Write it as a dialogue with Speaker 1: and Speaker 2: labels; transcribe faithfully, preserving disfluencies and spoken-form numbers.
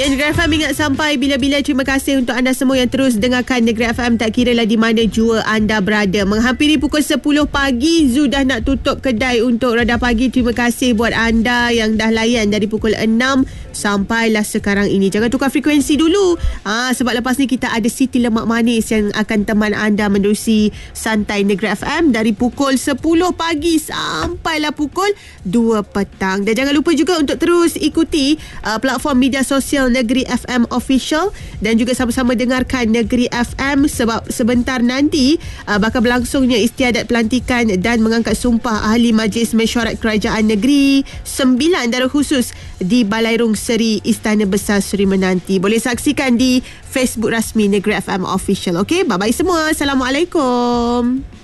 Speaker 1: Ya, Negeri F M ingat sampai bila-bila. Terima kasih untuk anda semua yang terus dengarkan Negeri F M, tak kira lah di mana jua anda berada. Menghampiri pukul sepuluh pagi, Zu dah nak tutup kedai untuk Radar Pagi. Terima kasih buat anda yang dah layan dari pukul enam sampailah sekarang ini. Jangan tukar frekuensi dulu, ha, sebab lepas ni kita ada Siti Lemak Manis yang akan teman anda menerusi Santai Negeri F M dari pukul sepuluh pagi sampailah pukul dua petang. Dan jangan lupa juga untuk terus ikuti uh, platform media sosial Negeri F M Official dan juga sama-sama dengarkan Negeri F M, sebab sebentar nanti uh, bakal berlangsungnya istiadat pelantikan dan mengangkat sumpah Ahli Majlis Mesyuarat Kerajaan Negeri sembilan Darul Khusus di Balairung Seri Istana Besar Seri Menanti. Boleh saksikan di Facebook rasmi Negeri F M Official. Okey, bye-bye semua. Assalamualaikum.